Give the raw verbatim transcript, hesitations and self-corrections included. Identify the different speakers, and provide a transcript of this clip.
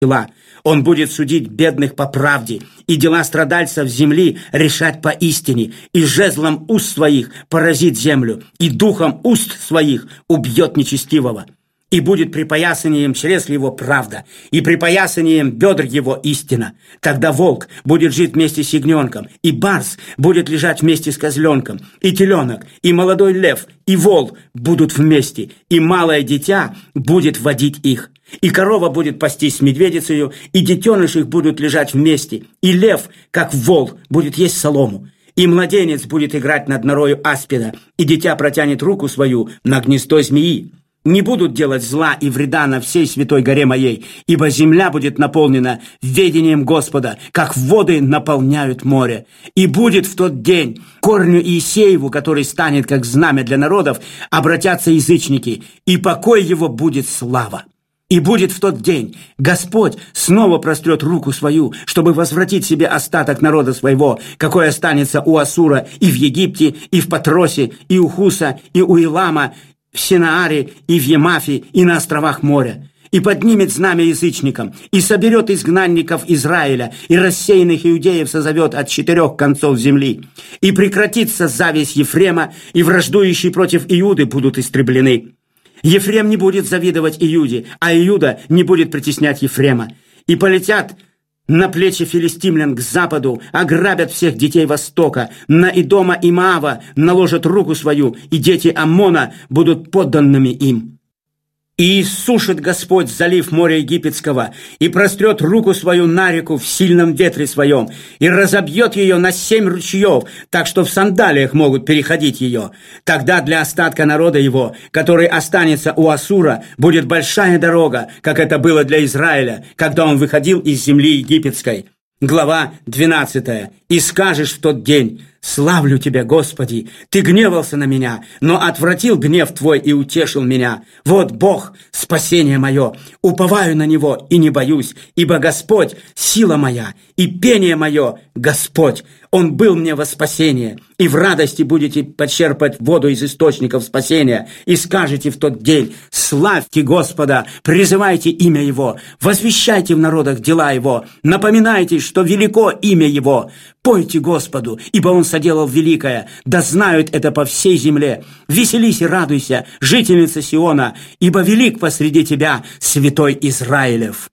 Speaker 1: дела. Он будет судить бедных по правде, и дела страдальцев земли решать поистине, и жезлом уст своих поразит землю, и духом уст своих убьет нечестивого. И будет припоясанием чресл его правда, и припоясанием бедр его истина. Тогда волк будет жить вместе с ягненком, и барс будет лежать вместе с козленком, и теленок, и молодой лев, и вол будут вместе, и малое дитя будет водить их. И корова будет пастись с медведицею, и детеныш их будут лежать вместе, и лев, как вол, будет есть солому. И младенец будет играть над норою аспида, и дитя протянет руку свою на гнездо змеи. Не будут делать зла и вреда на всей святой горе моей, ибо земля будет наполнена ведением Господа, как воды наполняют море. И будет в тот день корню Иисееву, который станет как знамя для народов, обратятся язычники, и покой его будет слава. И будет в тот день Господь снова прострет руку свою, чтобы возвратить себе остаток народа своего, какой останется у Ассура и в Египте, и в Патросе, и у Хуса, и у Илама, в Синааре, и в Емафе, и на островах моря. И поднимет знамя язычникам, и соберет изгнанников Израиля, и рассеянных иудеев созовет от четырех концов земли. И прекратится зависть Ефрема, и враждующие против Иуды будут истреблены. Ефрем не будет завидовать Иуде, а Иуда не будет притеснять Ефрема. И полетят на плечи филистимлян к западу, ограбят всех детей Востока, на Идома и Моава наложат руку свою, и дети Аммона будут подданными им. И иссушит Господь залив моря Египетского, и прострет руку свою на реку в сильном ветре своем, и разобьет ее на семь ручьев, так что в сандалиях могут переходить ее. Тогда для остатка народа его, который останется у Ассура, будет большая дорога, как это было для Израиля, когда он выходил из земли египетской. Глава двенадцатая. «И скажешь в тот день: славлю Тебя, Господи! Ты гневался на меня, но отвратил гнев Твой и утешил меня. Вот Бог, спасение мое, уповаю на Него и не боюсь, ибо Господь — сила моя, и пение мое — Господь. Он был мне во спасение, и в радости будете почерпать воду из источников спасения, и скажете в тот день: славьте Господа, призывайте имя Его, возвещайте в народах дела Его, напоминайте, что велико имя Его. Пойте Господу, ибо Он соделал великое, да знают это по всей земле. Веселись и радуйся, жительница Сиона, ибо велик посреди тебя святой Израилев».